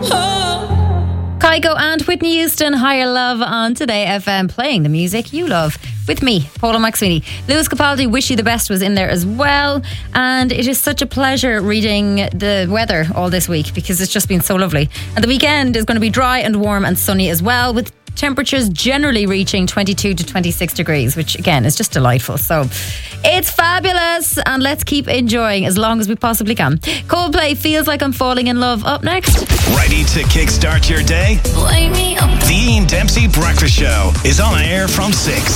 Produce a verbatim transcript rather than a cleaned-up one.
Kygo and Whitney Houston, Higher Love on Today F M, playing the music you love. With me, Paula McSweeney. Lewis Capaldi, Wish You the Best was in there as well. And it is such a pleasure reading the weather all this week because it's just been so lovely. And the weekend is going to be dry and warm and sunny as well, with temperatures generally reaching twenty-two to twenty-six degrees, which again is just delightful. So it's fabulous, and let's keep enjoying as long as we possibly can. Coldplay, Feels Like I'm Falling in Love, up next. Ready to kickstart your day? Wake me up. The Ian Dempsey Breakfast Show is on air from six.